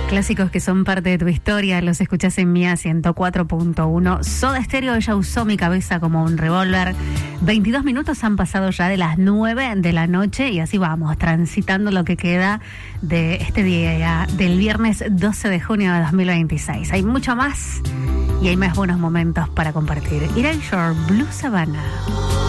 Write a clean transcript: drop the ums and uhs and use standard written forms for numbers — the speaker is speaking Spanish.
Clásicos que son parte de tu historia, los escuchás en Mía 104.1. Soda Stereo, ella usó mi cabeza como un revólver. 22 minutos han pasado ya de las 9 de la noche y así vamos, transitando lo que queda de este día, del viernes 12 de junio de 2026. Hay mucho más y hay más buenos momentos para compartir. Erasure, Blue Savannah.